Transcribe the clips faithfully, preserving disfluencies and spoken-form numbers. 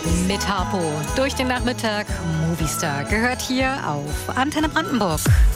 Mit Harpo durch den Nachmittag. Movistar gehört hier auf Antenne Brandenburg.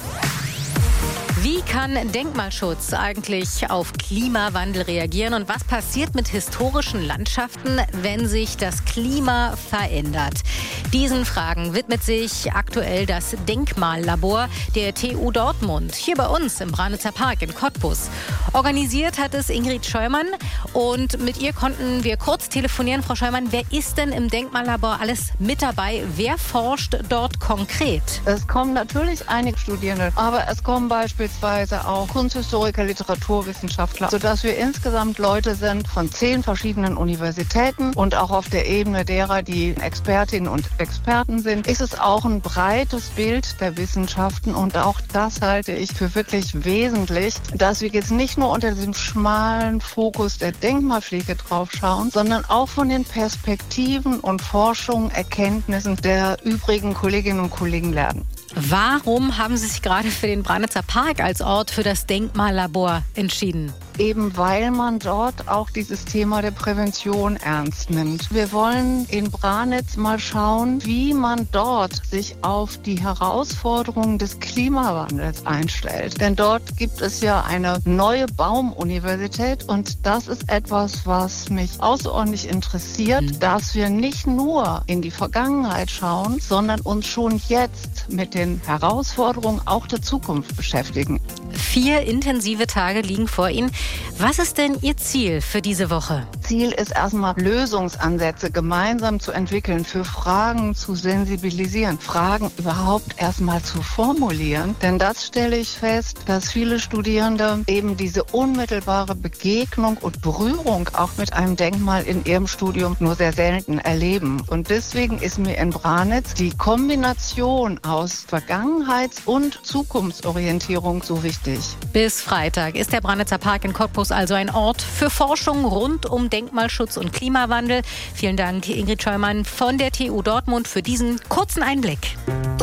Wie kann Denkmalschutz eigentlich auf Klimawandel reagieren und was passiert mit historischen Landschaften, wenn sich das Klima verändert? Diesen Fragen widmet sich aktuell das Denkmallabor der T U Dortmund, hier bei uns im Branitzer Park in Cottbus. Organisiert hat es Ingrid Scheumann und mit ihr konnten wir kurz telefonieren. Frau Scheumann, wer ist denn im Denkmallabor alles mit dabei? Wer forscht dort konkret? Es kommen natürlich einige Studierende, aber es kommen beispielsweise auch Kunsthistoriker, Literaturwissenschaftler, sodass wir insgesamt Leute sind von zehn verschiedenen Universitäten und auch auf der Ebene derer, die Expertinnen und Experten sind, ist es auch ein breites Bild der Wissenschaften und auch das halte ich für wirklich wesentlich, dass wir jetzt nicht nur unter diesem schmalen Fokus der Denkmalpflege drauf schauen, sondern auch von den Perspektiven und Forschungen, Erkenntnissen der übrigen Kolleginnen und Kollegen lernen. Warum haben Sie sich gerade für den Branitzer Park als Ort für das Denkmallabor entschieden? Eben weil man dort auch dieses Thema der Prävention ernst nimmt. Wir wollen in Branitz mal schauen, wie man dort sich auf die Herausforderungen des Klimawandels einstellt. Denn dort gibt es ja eine neue Baumuniversität und das ist etwas, was mich außerordentlich interessiert, mhm. dass wir nicht nur in die Vergangenheit schauen, sondern uns schon jetzt mit den Herausforderungen auch der Zukunft beschäftigen. Vier intensive Tage liegen vor Ihnen. Was ist denn Ihr Ziel für diese Woche? Ziel ist erstmal, Lösungsansätze gemeinsam zu entwickeln, für Fragen zu sensibilisieren, Fragen überhaupt erstmal zu formulieren. Denn das stelle ich fest, dass viele Studierende eben diese unmittelbare Begegnung und Berührung auch mit einem Denkmal in ihrem Studium nur sehr selten erleben. Und deswegen ist mir in Branitz die Kombination aus Vergangenheits- und Zukunftsorientierung so wichtig. Bis Freitag ist der Branitzer Park in Cottbus also ein Ort für Forschung rund um Denkmalschutz und Klimawandel. Vielen Dank, Ingrid Scheumann von der T U Dortmund, für diesen kurzen Einblick.